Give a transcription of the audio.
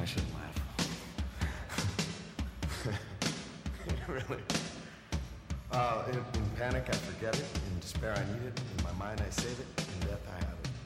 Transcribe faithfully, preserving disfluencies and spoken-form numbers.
shouldn't laugh. Really? Uh, in, in panic, I forget it. In despair, I need it. In my mind, I save it. In death, I have it.